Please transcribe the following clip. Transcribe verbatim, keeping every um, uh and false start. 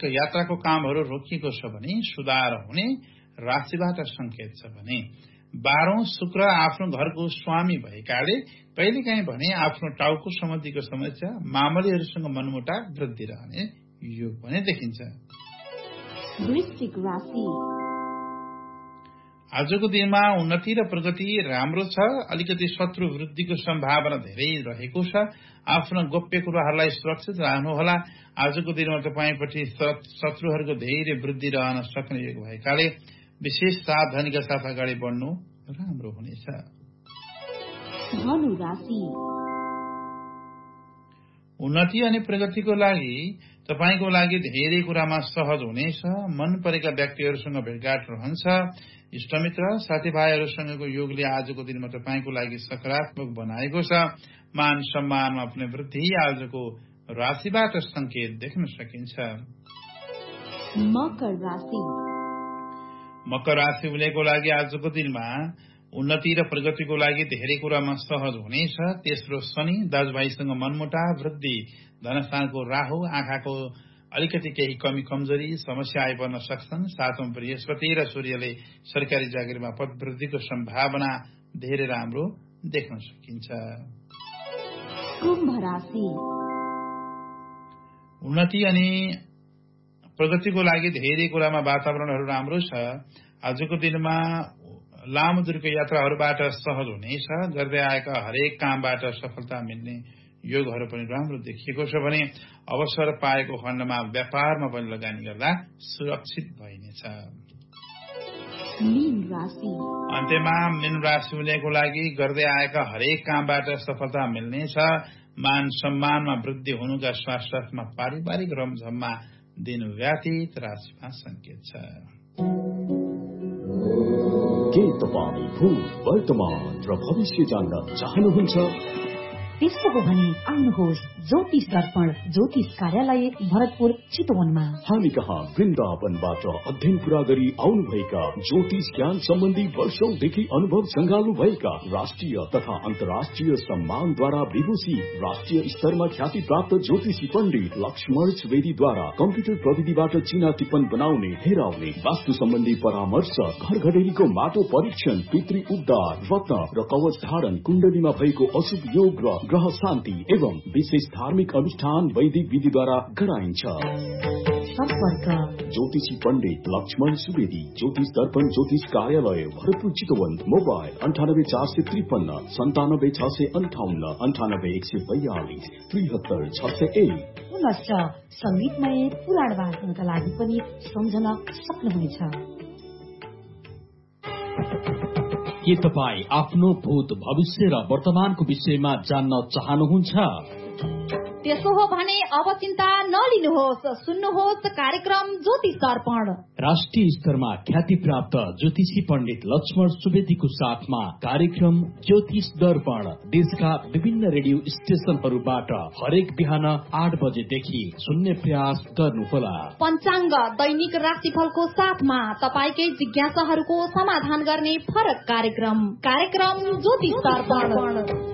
यात्राको कामहरू रोकिएको छ भने सुधार हुने राशिबाट संकेत छ भने बाह्रौं शुक्र आफ्नो घरको स्वामी भएकाले कहिलेकाहीँ भने आफ्नो टाउको सम्बन्धीको समस्या मामलीहरूसँग मनमुटाव वृद्धि रहने योग पनि देखिन्छ। वृश्चिक राशि आजको दिनमा उन्नति र प्रगति राम्रो छ। अलिकति शत्रु वृद्धिको सम्भावना धेरै रहेको छ। आफ्नो गोप्य कुराहरूलाई सुरक्षित राख्नुहोला। आजको दिनमा तपाईप्रति शत्रुहरूको धेरै वृद्धि रहन सक्ने योग भएकाले विशेष सावधानीका साथ अगाडि बढ्नु राम्रो हुनेछ। धनु राशि उन्नति अनि प्रगतिको लागि तपाईको लागि धेरै कुरामा सहज हुनेछ। मन परेका व्यक्तिहरूसँग भेटघाट रहन्छ। इष्टमित्र साथीभाइहरूसँगको योगले आजको दिनमा तपाईको लागि सकारात्मक बनाएको छ। मान सम्मानमा पनि वृद्धि आजको राशिबाट संकेत देख्न सकिन्छ। मकर राशि मकर राशि हुनेको लागि आजको दिनमा उन्नति र प्रगतिको लागि धेरै कुरामा सहज हुनेछ। तेस्रो शनि, दाजुभाइसँग मनमुटाव वृद्धि, धनस्थानको राहु, आँखाको अलिकति केही कमी कमजोरी समस्या आइपर्न सक्छन्। सातौं बृहस्पति र सूर्यले सरकारी जागिरमा पद वृद्धिको सम्भावना धेरै राम्रो देख्न सकिन्छ। कुम्भ राशि उन्नति अनि प्रगतिको लागि धेरै कुरामा वातावरणहरू राम्रो छ। आजको दिनमा लामो दूरको यात्राहरूबाट सहज हुनेछ। गर्दै आएका हरेक कामबाट सफलता मिल्ने योगहरू पनि राम्रो देखिएको छ भने अवसर पाएको खण्डमा व्यापारमा पनि लगानी गर्दा सुरक्षित भइनेछ। मीन राशि अन्त्यमा मीन राशि हुनेको लागि गर्दै आएका हरेक कामबाट सफलता मिल्नेछ। मान सम्मानमा वृद्धि हुनुका साथसाथमा पारिवारिक रमझममा दिन व्यतीत राशिमा संकेत छ। के तपाईँ भूत वर्तमान र भविष्य जान्न चाहनुहुन्छ? त्यसो हो भने आउनुहोस् ज्योतिष दर्पण ज्योतिष कार्यालय भरतपुर चितवनमा। हामी कहाँ वृन्दावनबाट अध्ययन पूरा गरी आउनुभएका ज्योतिष ज्ञान सम्बन्धी वर्षौंदेखि अनुभव संगाल्नु भएका राष्ट्रिय तथा अन्तर्राष्ट्रिय सम्मानद्वारा विभूषी राष्ट्रिय स्तरमा ख्याति प्राप्त ज्योतिषी पण्डित लक्ष्मण सुवेदीद्वारा कम्प्युटर प्रविधिबाट चिना टिप्पण बनाउने, हेराउने, वास्तु सम्बन्धी परामर्श, घर घडेरीको माटो परीक्षण, पितृ उद्धार, रत्न र कवच धारण, कुण्डलीमा भएको अशुभ योग र ग्रह शान्ति एवं विशेष धार्मिक अनुष्ठान वैदिक विधिद्वारा गराइन्छ। सम्पर्क ज्योतिषी पण्डित लक्ष्मण सुवेदी, ज्योतिष दर्पण ज्योतिष कार्यालय भरतपुर चितवन। मोबाइल अन्ठानब्बे चार सय त्रिपन्न सन्तानब्बे छ सय अन्ठाउन्न अन्ठानब्बे एक सय बयालिस त्रिहत्तर छ सय एक। पुनश्च संगीतमय पुराण वाचनका लागि पनि सम्झन सक्नुहुनेछ। के तपाईँ आफ्नो भूत भविष्य र वर्तमानको विषयमा जान्न चाहनुहुन्छ? त्यसो हो भने अब चिन्ता नलिनुहोस्, सुन्नुहोस् कार्यक्रम ज्योतिष दर्पण। राष्ट्रिय स्तरमा ख्याति प्राप्त ज्योतिषी पण्डित लक्ष्मण सुवेदीको साथमा कार्यक्रम ज्योतिष दर्पण देशका विभिन्न रेडियो स्टेशनहरूबाट हरेक बिहान आठ बजेदेखि सुन्ने प्रयास गर्नुहोला। पञ्चाङ्ग दैनिक राशिफलको साथमा तपाईकै जिज्ञासाहरूको समाधान गर्ने फरक कार्यक्रम कार्यक्रम ज्योतिष दर्पण।